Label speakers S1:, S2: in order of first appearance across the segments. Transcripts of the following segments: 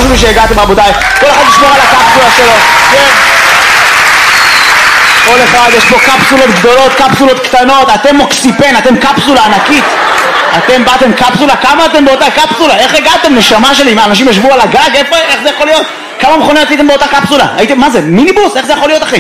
S1: חשוב שהגעתם רבותיי, כל אחד ישמור על הקפסולה שלו, כן? כל אחד, יש פה קפסולות גדולות, קפסולות קטנות, אתם מוקסיפן, אתם קפסולה ענקית, אתם באתם קפסולה, כמה אתם באותה קפסולה? איך הגעתם? נשמה שלי, מה, אנשים ישבו על הגג? איפה, איך זה יכול להיות? כמה מכוניות הייתם באותה קפסולה? הייתם, מה זה, מיניבוס? איך זה יכול להיות אחי?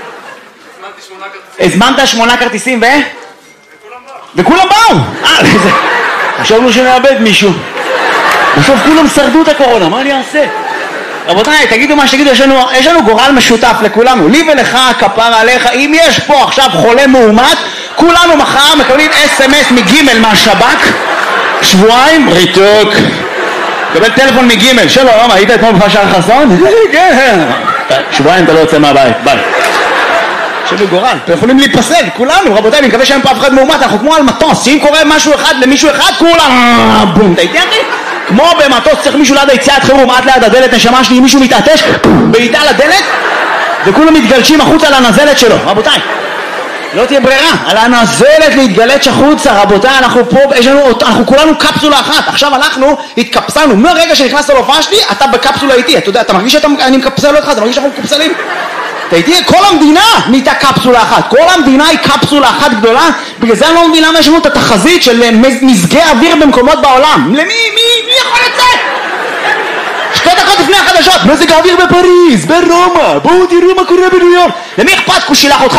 S1: הזמנת 8 כרטיסים וכולם באו! חשבנו שנאבד מישהו, בסוף כולם שרדו את הקורונה, מה אני אעשה? רבותיי, תגידו מה שתגידו, יש לנו גורל משותף לכולנו, לי ולך, כפר עליך, אם יש פה עכשיו חולה מאומת, כולנו מחר מקבלים SMS מגימל מהשב"כ, שבועיים, ריתוק, קבל טלפון מגימל, שלום, היית אתמול בפרשת חסון? כן, שבועיים אתה לא יוצא מהבית, ביי. יש לנו גורל, אתם יכולים להיפסל, כולנו, רבותיי, אני מקווה שאין פה אף אחד מאומת, אנחנו כמו על מטוס, שאם קורה משהו אחד למישהו אחד, כולם, בום, אתה איתי אחי? כמו במטוס צריך מישהו ליד היציאת חירום, עד ליד הדלת, נשמה שלי, אם מישהו מתעטש, בעיטה לדלת, וכולם מתגלשים החוצה על הנזלת שלו, רבותיי. לא תהיה ברירה, על הנזלת להתגלש החוצה, רבותיי, אנחנו פה, אנחנו כולנו קפסולה אחת, עכשיו אנחנו התקפסלנו, מהרגע שנכנסת להופעה שלי, אתה בקפסולה איתי, אתה יודע, אתה מרגיש שאני מקפסל אותך, אתה מרגיש שאנחנו מקפסלים? אתה איתי? כל המדינה נהייתה קפסולה אחת, כל המדינה היא קפסולה אחת גדולה, בגלל זה אני לא מבין למה יש לנו את התחזית של מזגי אוויר במקומות בעולם. למי? מי יכול לצאת? 2 דקות לפני החדשות, מזג האוויר בפריז, ברומא, בואו תראו מה קורה בניו יורק. למי אכפת? הוא שילח אותך